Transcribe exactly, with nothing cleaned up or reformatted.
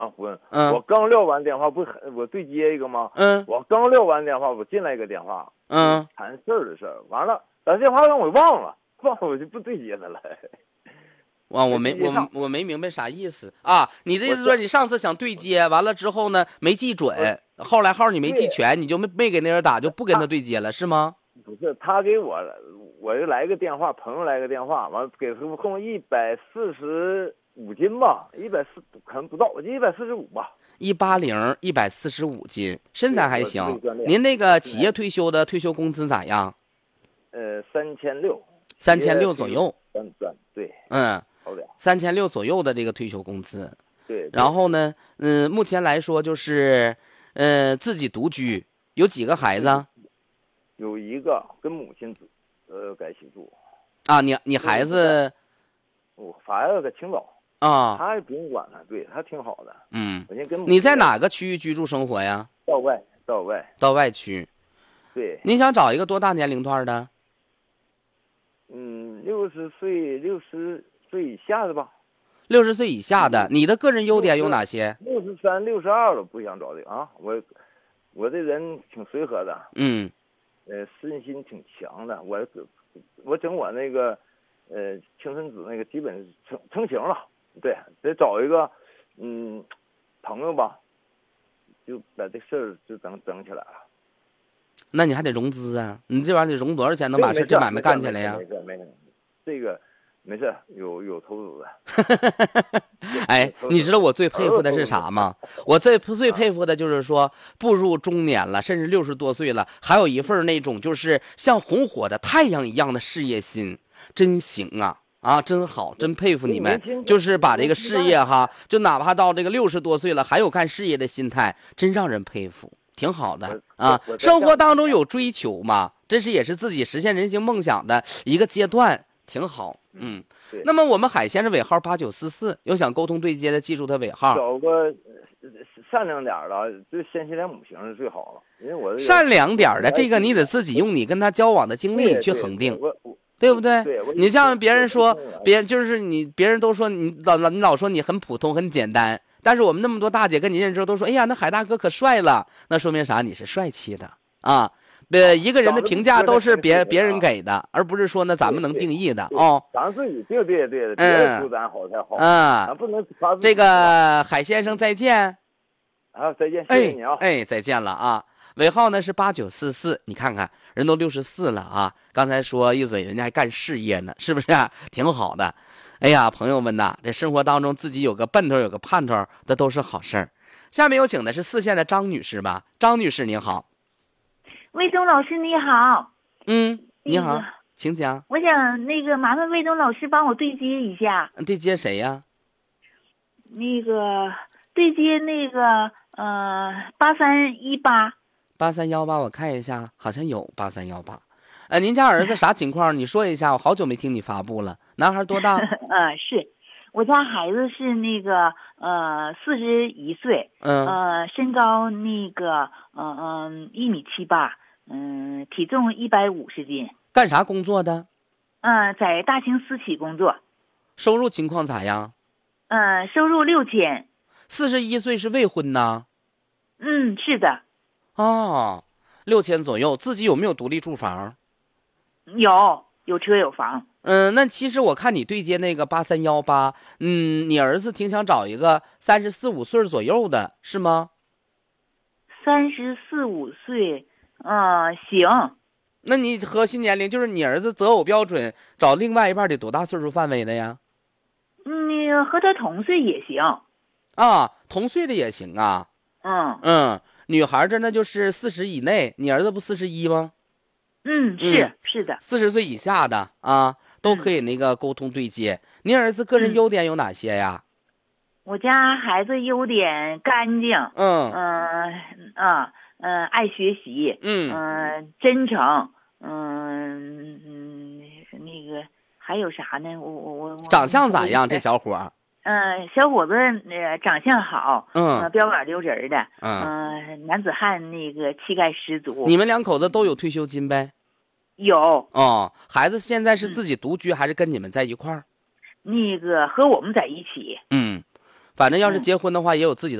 啊，婚。 嗯， 我刚撂完电话，不我对接一个吗？ 嗯， 我刚撂完电话，我进来一个电话， 嗯， 谈事儿的事儿，完了打电话让我忘了，忘了我就不对接他了。 哇，我没我我没明白啥意思啊？你的意思说你上次想对接，完了之后呢没记准，后来号你没记全，你就没没给那人打，就不跟他对接了，是吗？ 不是，他给我，我就来个电话，朋友来个电话，完了给他送一百四十五斤吧，一百四可能不到，我就一百四十五吧。 一八零一百四十五斤，身材还行。您那个企业退休的退休工资咋样？ 呃，三千六， 三千六左右。 算算对， 嗯，三千六左右的这个退休工资。 对。 然后呢，嗯，目前来说就是，呃，自己独居，有几个孩子？ 有一个跟母亲呃在一起住。 啊，你你孩子？ 我孩子在青岛。 啊， 他也不用管他，对他挺好的。 嗯， 我先跟你在哪个区域居住生活呀？ 道外，道外， 道外区。 对。 你想找一个多大年龄段的？ 嗯，六十岁，六十岁以下的吧。 六十岁以下的，你的个人优点有哪些？ 六十三、六十二了，不想找这个啊。我，我这人挺随和的。 嗯。 呃，身心挺强的。我，我整我那个，呃，青春子那个基本成成型了。对，得找一个，嗯，朋友吧，就把这事儿就整整起来了。 那你还得融资啊！你这玩意儿得融多少钱能把事这买卖干起来呀？ 没事没事，这个没事，有有投资的。 哎，你知道我最佩服的是啥吗？我最最佩服的就是说，步入中年了，甚至六十多岁了，还有一份那种就是像红火的太阳一样的事业心，真行啊！啊，真好，真佩服你们，就是把这个事业哈，就哪怕到这个六十多岁了，还有干事业的心态，真让人佩服，挺好的啊。生活当中有追求嘛，这是也是自己实现人生梦想的一个阶段，挺好。嗯，那么我们海鲜的尾号八九四四，有想沟通对接的，记住他尾号。 找个善良点的，就贤妻良母型是最好了，因为我善良点的这个你得自己用你跟他交往的经历去恒定。对不对？ 对， 你像别人说，别人就是你，别人都说你老老你老说你很普通很简单，但是我们那么多大姐跟你认识之后都说，哎呀，那海大哥可帅了，那说明啥？你是帅气的啊！呃，一个人的评价都是别别人给的，而不是说呢咱们能定义的哦。 咱自己对对对的，别人说咱好才好， 嗯， 咱不能这个海先生再见啊，再见，谢谢你啊， 哎，再见了啊。尾号呢是八九四四，你看看人都六十四了啊！刚才说一嘴，人家还干事业呢，是不是、啊？挺好的。哎呀，朋友们呐，这生活当中自己有个奔头，有个盼头，这都是好事儿。下面有请的是四线的张女士吧，张女士您好。 魏东老师你好。 嗯，你好，那个、请讲。 我想那个麻烦魏东老师帮我对接一下。 对接谁呀？ 那个对接那个呃八三一八。 八三幺八，我看一下，好像有八三幺八。呃，您家儿子啥情况？你说一下，我好久没听你发布了。男孩多大？ 呃，是我家孩子是那个呃四十一岁， 嗯， 呃，身高那个嗯嗯一米七八，嗯，体重一百五十斤。 干啥工作的？ 嗯、呃，在大型私企工作。 收入情况咋样？ 嗯、呃，收入六千。 四十一岁是未婚呐？ 嗯，是的。 哦，六千左右，自己有没有独立住房？ 有，有车有房。 嗯，那其实我看你对接那个八三幺八，嗯，你儿子挺想找一个三十四五岁左右的，是吗？ 三十四五岁，嗯，行。 那你核心年龄就是你儿子择偶标准，找另外一半得多大岁数范围的呀？ 嗯，和他同岁也行。 啊，同岁的也行啊。 嗯嗯。女孩这那就是四十以内，你儿子不四十一吗？ 嗯，是、 嗯、 是的。 四十岁以下的啊，都可以那个沟通对接。嗯、您儿子个人优点有哪些呀？ 我家孩子优点干净， 嗯嗯啊嗯，爱学习， 嗯嗯、呃，真诚，嗯嗯，那个还有啥呢？我我我长相咋样？这小伙儿？ 嗯、呃，小伙子呃长相好， 嗯， 呃、标杆溜人的， 嗯、 呃，男子汉那个气概十足。 你们两口子都有退休金呗？ 有。 哦，孩子现在是自己独居、嗯、还是跟你们在一块儿？ 那个和我们在一起。 嗯， 反正要是嗯结婚的话，也有自己的。